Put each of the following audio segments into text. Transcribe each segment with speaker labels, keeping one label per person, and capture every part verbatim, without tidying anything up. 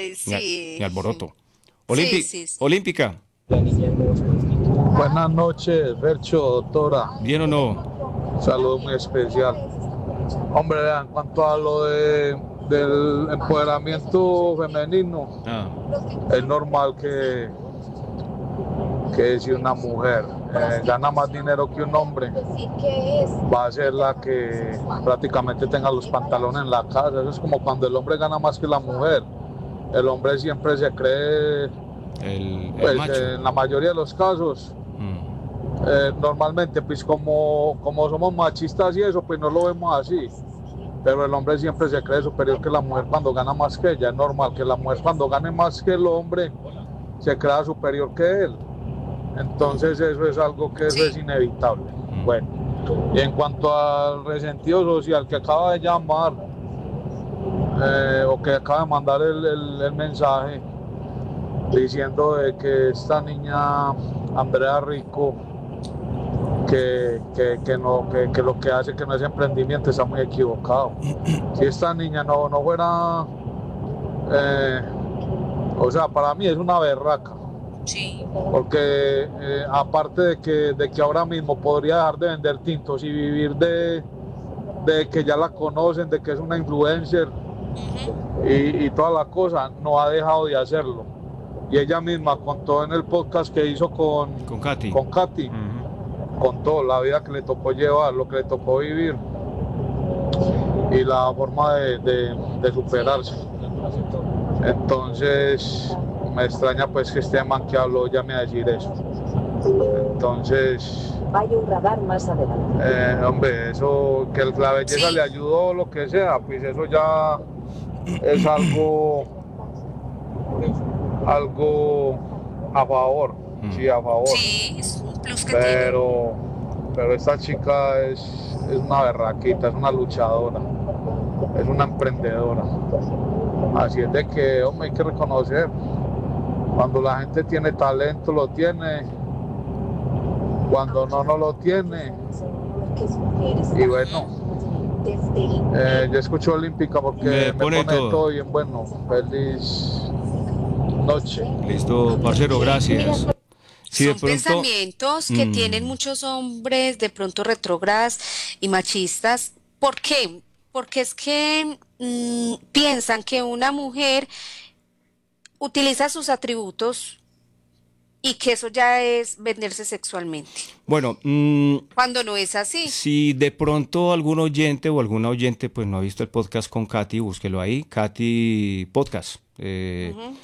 Speaker 1: Ay,
Speaker 2: ni, a-
Speaker 1: sí.
Speaker 2: ni alboroto. Olimpi-
Speaker 1: Sí, sí, sí.
Speaker 2: Olímpica,
Speaker 3: Buenas noches, Fercho, doctora.
Speaker 2: ¿bien o no?
Speaker 3: Un saludo muy especial. Hombre, en cuanto a lo de, del empoderamiento femenino,
Speaker 2: Ah,
Speaker 3: es normal que, que si una mujer eh, gana más dinero que un hombre, va a ser la que prácticamente tenga los pantalones en la casa. Eso es como cuando el hombre gana más que la mujer. El hombre siempre se cree,
Speaker 2: el, el
Speaker 3: pues
Speaker 2: macho.
Speaker 3: eh, en la mayoría de los casos,
Speaker 2: Mm,
Speaker 3: eh, normalmente pues como, como somos machistas y eso, pues no lo vemos así. Pero el hombre siempre se cree superior que la mujer cuando gana más que ella. Es normal que la mujer cuando gane más que el hombre se crea superior que él. Entonces eso es algo que eso
Speaker 1: Sí.
Speaker 3: es inevitable.
Speaker 2: Mm.
Speaker 3: Bueno, y en cuanto al resentido social que acaba de llamar, eh, o que acaba de mandar el, el- el mensaje diciendo de que esta niña Andrea Rico, que, que, que no, que, que lo que hace que no es emprendimiento, está muy equivocado. Si esta niña no, no fuera, eh, o sea, para mí es una berraca,
Speaker 1: Sí.
Speaker 3: porque eh, aparte de que, de que ahora mismo podría dejar de vender tintos y vivir de, de que ya la conocen, de que es una influencer
Speaker 1: Ujú.
Speaker 3: y, y toda la cosa, no ha dejado de hacerlo. Y ella misma contó en el podcast que hizo con,
Speaker 2: Con Katy.
Speaker 3: con Katy,
Speaker 2: Ujú.
Speaker 3: contó la vida que le tocó llevar, lo que le tocó vivir y la forma de, de- de superarse. Entonces me extraña pues que este man que habló llame a decir eso. Entonces,
Speaker 4: Hay un radar más adelante.
Speaker 3: eh, hombre, eso, que la belleza
Speaker 1: Sí.
Speaker 3: le ayudó o lo que sea, pues eso ya es algo, algo a favor, sí, a favor.
Speaker 1: Sí, es un plus que tiene.
Speaker 3: Pero, pero esta chica es, es una berraquita, es una luchadora, es una emprendedora. Así es de que, hombre, hay que reconocer, cuando la gente tiene talento, lo tiene, cuando no, no lo tiene. Y bueno, eh, yo escucho Olímpica porque
Speaker 2: Me
Speaker 3: me
Speaker 2: pone
Speaker 3: pone,
Speaker 2: todo.
Speaker 3: todo bien bueno. Feliz noche.
Speaker 2: Listo, parcero, gracias. Si de
Speaker 1: Son
Speaker 2: pronto,
Speaker 1: pensamientos que
Speaker 2: Mm.
Speaker 1: tienen muchos hombres de pronto retrógradas y machistas. ¿Por qué? Porque es que mm, piensan que una mujer utiliza sus atributos y que eso ya es venderse sexualmente,
Speaker 2: bueno, mm,
Speaker 1: cuando no es así.
Speaker 2: si de pronto algún oyente o alguna oyente pues no ha visto el podcast con Katy, búsquelo ahí, Katy Podcast. Eh,
Speaker 1: Ujú.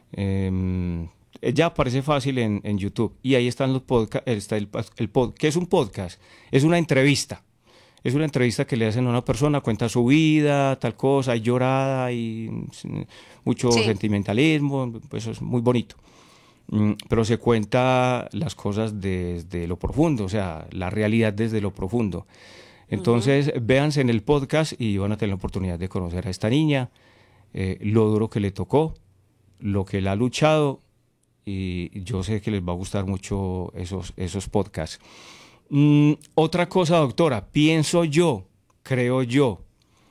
Speaker 2: eh, ya aparece fácil en, en YouTube y ahí están los podcasts, está el, el pod, ¿qué es un podcast? Es una entrevista. Es una entrevista que le hacen a una persona, cuenta su vida, tal cosa, hay llorada, hay mm, mucho
Speaker 1: Sí.
Speaker 2: sentimentalismo, pues eso es muy bonito. Mm, pero se cuenta las cosas desde lo profundo, o sea, la realidad desde lo profundo. Entonces, véanse en el podcast y van a tener la oportunidad de conocer a esta niña, eh, lo duro que le tocó, lo que él ha luchado, y yo sé que les va a gustar mucho esos, esos podcasts. Mm, otra cosa, doctora, pienso yo, creo yo,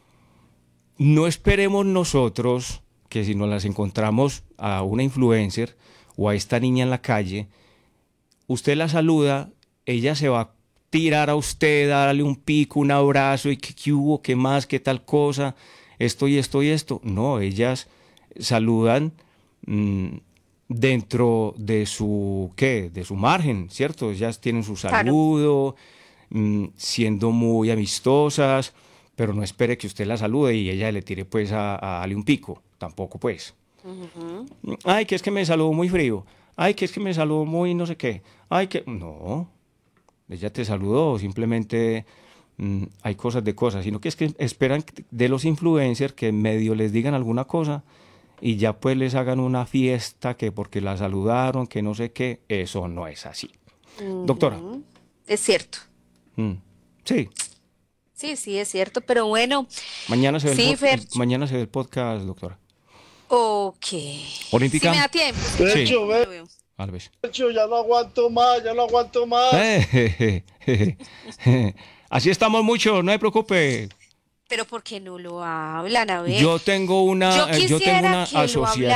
Speaker 2: no esperemos nosotros que si nos las encontramos a una influencer o a esta niña en la calle, usted la saluda, ella se va a tirar a usted, a darle un pico, un abrazo y qué, qué hubo, qué más, qué tal cosa, esto y esto y esto. No, ellas saludan mmm, dentro de su, ¿qué? De su margen, ¿cierto? Ellas tienen su
Speaker 1: Claro.
Speaker 2: saludo, mmm, siendo muy amistosas, pero no espere que usted la salude y ella le tire pues a, a darle un pico, tampoco pues.
Speaker 1: Ujú.
Speaker 2: Ay, que es que me saludó muy frío. Ay, que es que me saludó muy no sé qué. Ay, que... No, ella te saludó, simplemente mmm, hay cosas de cosas, sino que es que esperan de los influencers que medio les digan alguna cosa y ya pues les hagan una fiesta que porque la saludaron, que no sé qué. Eso no es así. Doctora.
Speaker 1: Ujú. Es cierto.
Speaker 2: Mm, sí,
Speaker 1: Sí, sí, es cierto, pero bueno,
Speaker 2: mañana se ve el,
Speaker 1: sí,
Speaker 2: pod-
Speaker 1: Fer.
Speaker 2: el- mañana se ve el podcast, doctora.
Speaker 1: Ok. Si
Speaker 2: Olímpica.
Speaker 1: me da tiempo.
Speaker 2: Sí.
Speaker 3: Fercho,
Speaker 1: Lo veo.
Speaker 2: A ver.
Speaker 3: Fercho, ya no aguanto más, ya no aguanto más.
Speaker 2: Eh, Así estamos mucho, no se preocupe.
Speaker 1: Pero ¿por qué no lo hablan? A ver.
Speaker 2: Yo tengo una,
Speaker 1: Yo
Speaker 2: eh, yo tengo
Speaker 1: quisiera
Speaker 2: una
Speaker 1: que lo
Speaker 2: asociación.